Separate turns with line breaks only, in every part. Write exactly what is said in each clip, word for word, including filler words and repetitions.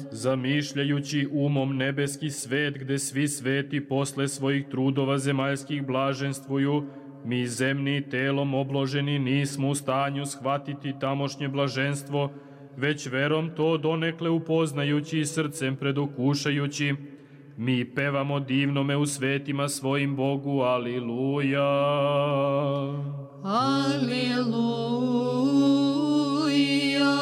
Zamišljajući umom nebeski svet gde svi sveti posle svojih trudova zemaljskih blaženstvuju, mi zemni telom obloženi nismo u stanju shvatiti tamošnje blaženstvo, već verom to donekle upoznajući i srcem predokušajući, mi pevamo divnome u svetima svojim Bogu, aliluja.
Aliluja.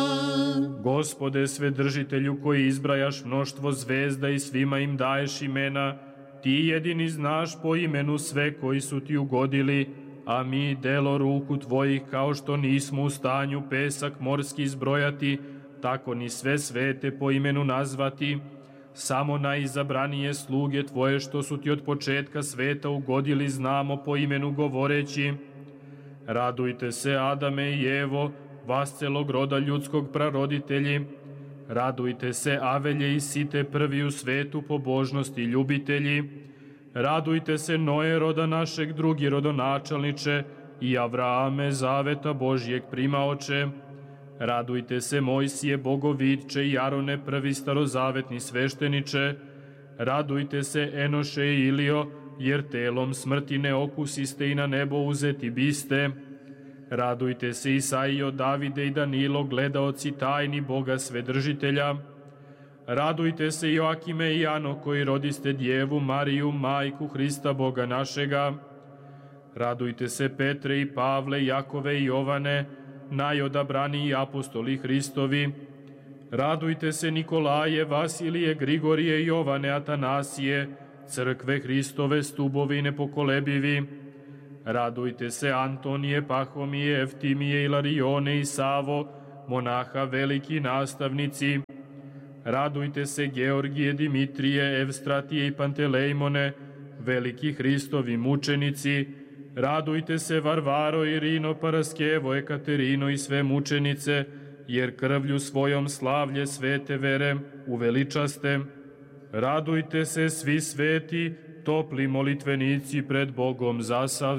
Gospode Svedržitelju, koji izbrajaš mnoštvo zvezda i svima im daješ imena, ti jedini znaš po imenu sve koji su ti ugodili, a mi delo ruku tvojih, kao što nismo u stanju pesak morski izbrojati, tako ni sve svete po imenu nazvati, samo najizabranije sluge tvoje što su ti od početka sveta ugodili znamo po imenu govoreći. Radujte se, Adame i Evo, vas celog roda ljudskog praroditelji. Radujte se, Avelje i Site, prvi u svetu pobožnosti ljubitelji. Radujte se, Noe, roda našeg, drugi rodonačalniče, i Avrame, zaveta Božijeg primaoče. Radujte se, Mojsije, bogovidče, i Arone, prvi starozavetni svešteniče. Radujte se, Enoše i Ilio, jer telom smrti ne okusiste i na nebo uzeti biste. Radujte se, Isaijo, Davide i Danilo, gledaoci tajni Boga Svedržitelja. Radujte se, Joakime i Jano, koji rodiste Djevu Mariju, majku Hrista Boga našega. Radujte se, Petre i Pavle, Jakove i Jovane, najodabraniji apostoli Hristovi. Radujte se, Nikolaje, Vasilije, Grigorije, Jovane, Atanasije, crkve Hristove, stubovi nepokolebivi. Radujte se, Antonije, Pahomije, Evtimije, Ilarione i Savo, monaha veliki nastavnici. Radujte se, Georgije, Dimitrije, Evstratije i Pantelejmone, veliki Hristovi mučenici. Radujte se, Varvaro, Irino, Paraskevo, Ekaterino i sve mučenice, jer krvlju svojom slavlje svete vere uveličaste. Radujte se, svi sveti, topli molitvenici pred Bogom zasav